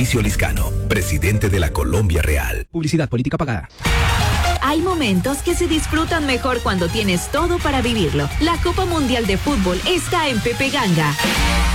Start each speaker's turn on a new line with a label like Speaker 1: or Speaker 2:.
Speaker 1: Patricio Lizcano, presidente de la Colombia Real.
Speaker 2: Publicidad política pagada.
Speaker 3: Hay momentos que se disfrutan mejor cuando tienes todo para vivirlo. La Copa Mundial de Fútbol está en Pepe Ganga.